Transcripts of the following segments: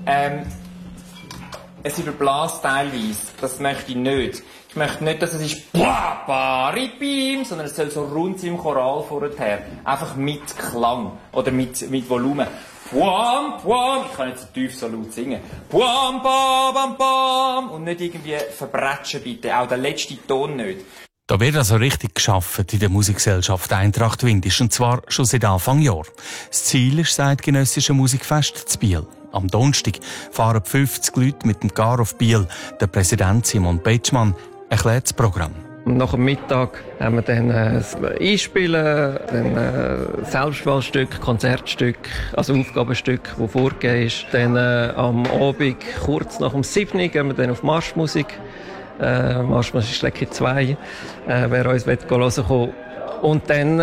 Es überbläst teilweise. Das möchte ich nicht. Ich möchte nicht, dass es ist Ba-ba-ri-bim, sondern es soll so rund im Choral vorher. Einfach mit Klang oder mit Volumen. Puam, puam. Ich kann nicht so tief so laut singen. Puam, bam, bam, bam. Und nicht irgendwie verbretschen bitte. Auch der letzte Ton nicht. Da wird also richtig gearbeitet in der Musikgesellschaft Eintracht Windisch, und zwar schon seit Anfang Jahr. Das Ziel ist das eidgenössische Musikfest zu Biel. Am Donnerstag fahren 50 Leute mit dem Car auf Biel. Der Präsident Simon Betschmann erklärt das Programm. Nach dem Mittag haben wir dann Einspielen, ein Selbstwahlstück, Konzertstück, also Aufgabenstück, das vorgegeben ist. Dann am Abend, kurz nach dem 7. gehen wir dann auf Marschmusik. Marschmusik Strecke 2, wer uns hören will. Und dann,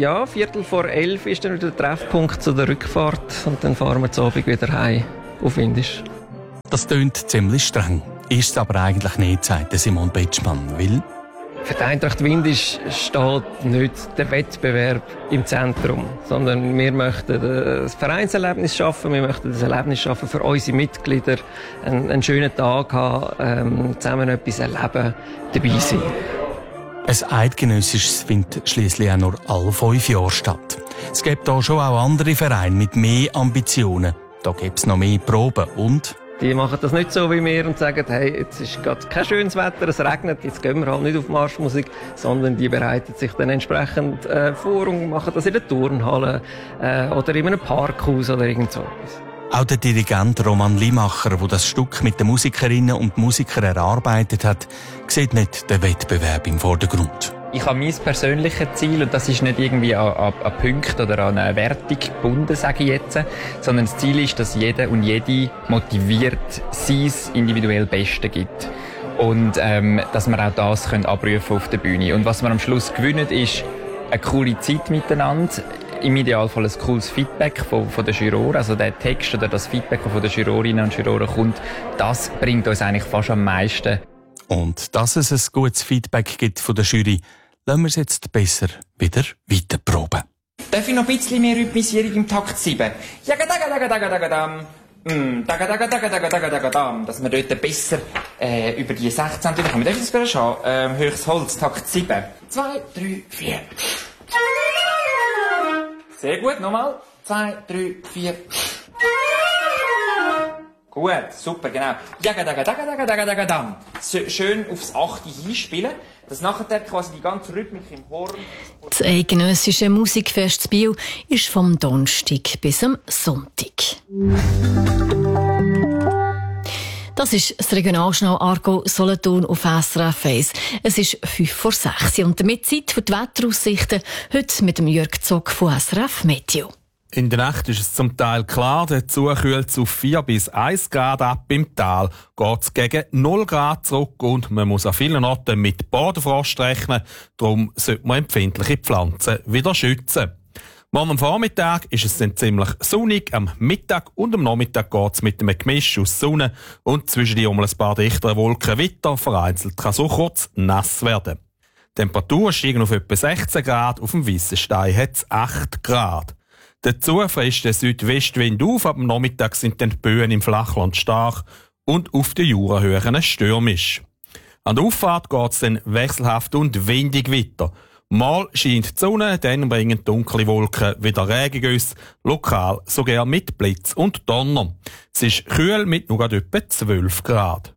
11:15 ist dann wieder der Treffpunkt zu der Rückfahrt. Und dann fahren wir zu Abend wieder heim auf Windisch. Das tönt ziemlich streng. Ist es aber eigentlich nicht, sagt Simon Betschmann. Weil für die Eintracht Windisch steht nicht der Wettbewerb im Zentrum, sondern wir möchten ein Vereinserlebnis schaffen, wir möchten ein Erlebnis schaffen für unsere Mitglieder, einen schönen Tag haben, zusammen etwas erleben, dabei sein. ein eidgenössisches findet schliesslich auch nur alle 5 Jahre statt. Es gibt hier schon auch andere Vereine mit mehr Ambitionen. Da gibt es noch mehr Proben und... Die machen das nicht so wie wir und sagen, hey, jetzt ist gerade kein schönes Wetter, es regnet, jetzt gehen wir halt nicht auf Marschmusik, sondern die bereiten sich dann entsprechend vor und machen das in der Turnhalle oder in einem Parkhaus oder irgend so etwas. Auch der Dirigent Roman Limacher, der das Stück mit den Musikerinnen und Musikern erarbeitet hat, sieht nicht den Wettbewerb im Vordergrund. Ich habe mein persönliches Ziel, und das ist nicht irgendwie an Punkte oder an eine Wertung gebunden, sage ich jetzt, sondern das Ziel ist, dass jeder und jede motiviert sein individuell Beste gibt. Und dass wir auch das abrufen auf der Bühne. Und was wir am Schluss gewinnen, ist eine coole Zeit miteinander, im Idealfall ein cooles Feedback von der Juror, also der Text oder das Feedback, das von den Jurorinnen und Juroren kommt, das bringt uns eigentlich fast am meisten. Und dass es ein gutes Feedback gibt von der Jury, lassen wir es jetzt besser wieder weiterproben. Darf ich noch ein bisschen mehr Rhythmisierung im Takt 7? Jagadagadagadagadagadam. Dagadagadagadagadagadam. Dass wir dort besser über die 16 kommen. Darf ich das gerade schauen? Höchstes Holz, Takt 7. 2, 3, 4. Sehr gut, nochmal. 2, 3, 4. Gut, super, genau. Jagadagadagadagadagadam. Schön aufs 8. hinspielen, dass nachher quasi die ganze Rhythmik im Horn... Das eidgenössische Musikfest Biel ist vom Donnerstag bis am Sonntag. Das ist das Regionaljournal Aargau Solothurn auf SRF 1. Es ist 5:06 und damit Zeit für die Wetteraussichten. Heute mit dem Jörg Zock von SRF Meteo. In der Nacht ist es zum Teil klar, dazu kühlt es auf 4 bis 1 Grad ab. Im Tal geht es gegen 0 Grad zurück und man muss an vielen Orten mit Bodenfrost rechnen. Darum sollte man empfindliche Pflanzen wieder schützen. Morgen am Vormittag ist es dann ziemlich sonnig, am Mittag und am Nachmittag geht es mit einem Gemisch aus Sonne und zwischen die ein paar dichteren Wolken weiter. Vereinzelt kann so kurz nass werden. Die Temperaturen steigen auf etwa 16 Grad, auf dem Weissenstein hat es 8 Grad. Dazu frisst der Südwestwind auf, ab dem Nachmittag sind dann die Böen im Flachland stark und auf den Jurahöhen stürmisch. An der Auffahrt geht es dann wechselhaft und windig weiter. Mal scheint die Sonne, dann bringen dunkle Wolken wieder Regengüsse, lokal sogar mit Blitz und Donner. Es ist kühl mit nur etwa 12 Grad.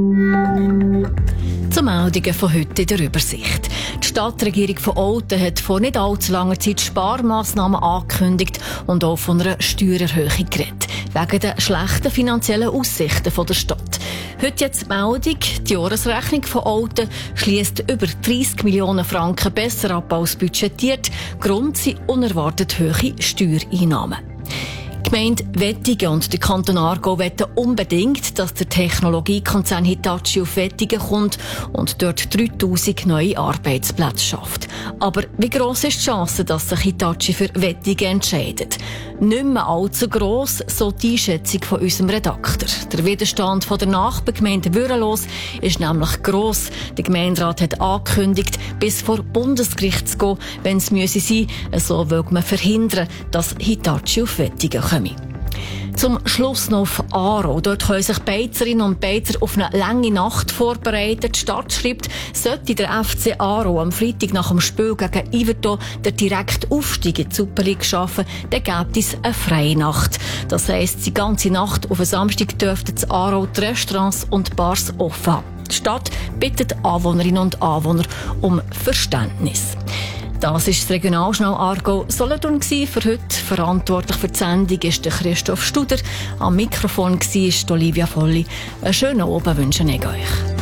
Zu Meldungen von heute in der Übersicht. Die Stadtregierung von Olten hat vor nicht allzu langer Zeit Sparmaßnahmen angekündigt und auch von einer Steuererhöhung geredet, wegen der schlechten finanziellen Aussichten der Stadt. Heute jetzt die Meldung, die Jahresrechnung von Olten schliesst über 30 Millionen Franken besser ab als budgetiert. Grund sind unerwartet hohe Steuereinnahmen. Die Gemeinde Wettigen und der Kanton Aargau wollen unbedingt, dass der Technologiekonzern Hitachi auf Wettigen kommt und dort 3000 neue Arbeitsplätze schafft. Aber wie gross ist die Chance, dass sich Hitachi für Wettigen entscheidet? Nicht mehr allzu gross, so die Einschätzung von unserem Redakteur. Der Widerstand von der Nachbargemeinde Würenlos ist nämlich gross. Der Gemeinderat hat angekündigt, bis vor Bundesgericht zu gehen, wenn es sein müsse. So will man verhindern, dass Hitachi auf Wettigen komme. Zum Schluss noch auf Aarau. Dort können sich Beizerinnen und Beizer auf eine lange Nacht vorbereiten. Die Stadt schreibt, sollte der FC Aarau am Freitag nach dem Spiel gegen Iverto den direkten Aufstieg in die Super League schaffen, dann gibt es eine freie Nacht. Das heisst, die ganze Nacht auf den Samstag dürften in Aarau die Restaurants und Bars offen haben. Die Stadt bittet Anwohnerinnen und Anwohner um Verständnis. Das ist das Regionaljournal Aargau Solothurn für heute. Verantwortlich für die Sendung ist der Christoph Studer. Am Mikrofon war Olivia Volli. Einen schönen Abend wünsche ich euch.